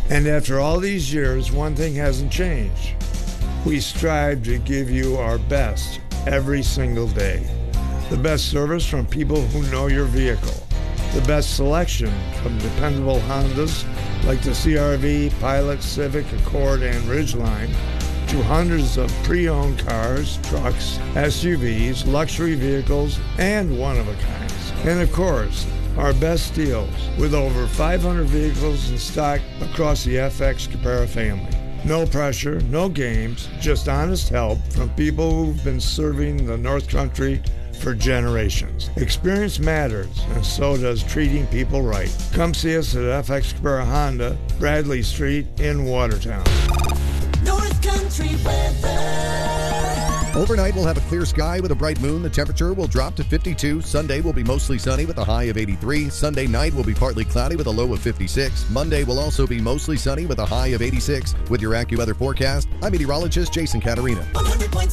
And after all these years, one thing hasn't changed. We strive to give you our best every single day. The best service from people who know your vehicle. The best selection from dependable Hondas like the CR-V, Pilot, Civic, Accord, and Ridgeline, to hundreds of pre-owned cars, trucks, SUVs, luxury vehicles, and one-of-a-kinds. And of course, our best deals with over 500 vehicles in stock across the FX Capera family. No pressure, no games, just honest help from people who've been serving the North Country for generations. Experience matters, and so does treating people right. Come see us at FX Capera Honda, Bradley Street in Watertown. North Country weather. Overnight, we'll have a clear sky with a bright moon. The temperature will drop to 52. Sunday will be mostly sunny with a high of 83. Sunday night will be partly cloudy with a low of 56. Monday will also be mostly sunny with a high of 86. With your AccuWeather forecast, I'm meteorologist Jason Caterina.